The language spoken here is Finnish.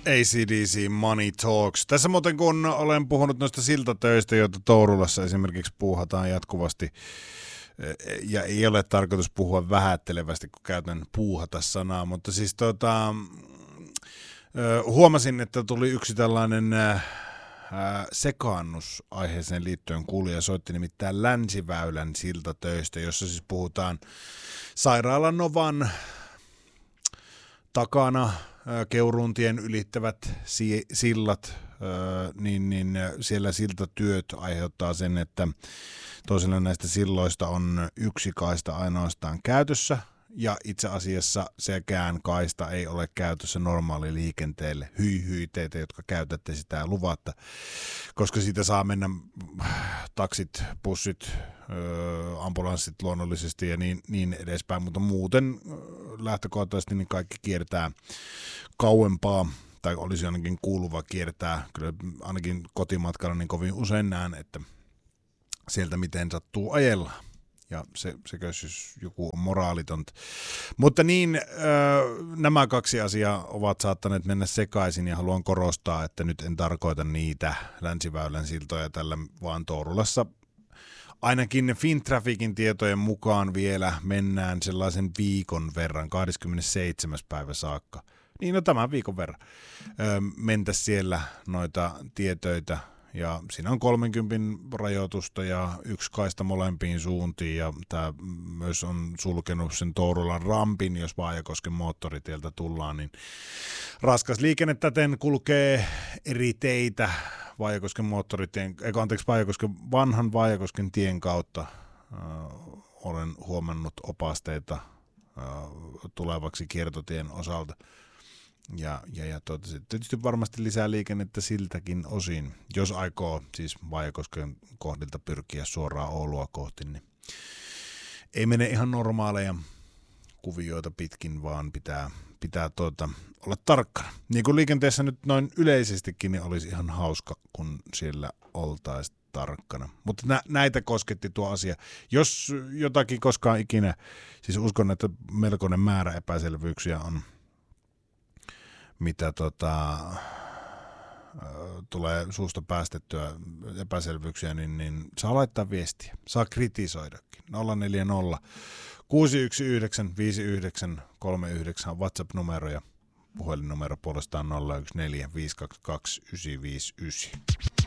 AC/DC Money Talks. Tässä muuten kun olen puhunut noista siltatöistä, joita Tourulassa esimerkiksi puuhataan jatkuvasti, ja ei ole tarkoitus puhua vähättelevästi, kun käytän puuhata sanaa, mutta siis huomasin, että tuli yksi tällainen sekaannus aiheeseen liittyen. Kuulija soitti nimittäin Länsiväylän siltatöistä, jossa siis puhutaan Sairaalan Novan takana Keuruuntien ylittävät sillat, niin siellä siltatyöt aiheuttaa sen, että toisella näistä silloista on yksi kaista ainoastaan käytössä, ja itse asiassa sekään kaista ei ole käytössä normaaliliikenteelle. Hyi teitä, jotka käytätte sitä luvatta, koska siitä saa mennä taksit, bussit, ambulanssit luonnollisesti ja niin edespäin, mutta muuten lähtökohtaisesti niin kaikki kiertää kauempaa, tai olisi ainakin kuuluva kiertää, kyllä ainakin kotimatkalla niin kovin usein näen, että sieltä miten sattuu ajella. Ja sekö siis joku on moraalitonta. Mutta niin, nämä kaksi asiaa ovat saattaneet mennä sekaisin ja haluan korostaa, että nyt en tarkoita niitä Länsiväylän siltoja tällä, vaan Tourulassa ainakin Fintrafficin tietojen mukaan vielä mennään sellaisen viikon verran, 27. päivä saakka. Niin, no tämän viikon verran mentäisiin siellä noita tietöitä. Ja siinä on 30 rajoitusta ja yksi kaista molempiin suuntiin, ja tämä myös on sulkenut sen Tourulan rampin, jos Vaajakosken moottoritieltä tullaan, niin raskas liikenne täten kulkee eri teitä vanhan Vaajakosken tien kautta. Olen huomannut opasteita tulevaksi kiertotien osalta. Ja tietysti varmasti lisää liikennettä siltäkin osin, jos aikoo siis Vaajakosken kohdilta pyrkiä suoraan Oulua kohti, niin ei mene ihan normaaleja kuvioita pitkin, vaan pitää olla tarkkana. Niin kuin liikenteessä nyt noin yleisestikin, niin olisi ihan hauska, kun siellä oltaisiin tarkkana. Mutta näitä kosketti tuo asia. Jos jotakin koskaan ikinä, siis uskon, että melkoinen määrä epäselvyyksiä on, mitä tulee suusta päästettyä epäselvyyksiä, niin saa laittaa viestiä. Saa kritisoidakin. 040 619 5939 on WhatsApp-numero ja puhelinnumero puolestaan 014 522 959.